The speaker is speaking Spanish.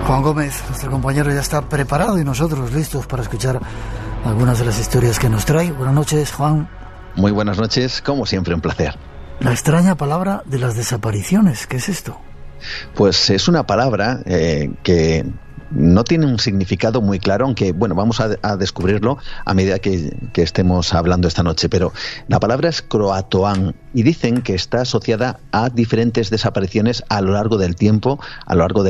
Juan Gómez, nuestro compañero, ya está preparado y nosotros listos para escuchar algunas de las historias que nos trae. Buenas noches, Juan. Muy buenas noches, como siempre, un placer. La extraña palabra de las desapariciones, ¿qué es esto? Pues es una palabra que no tiene un significado muy claro, aunque bueno, vamos a descubrirlo a medida que estemos hablando esta noche, pero la palabra es croatoan y dicen que está asociada a diferentes desapariciones a lo largo del tiempo, a lo largo de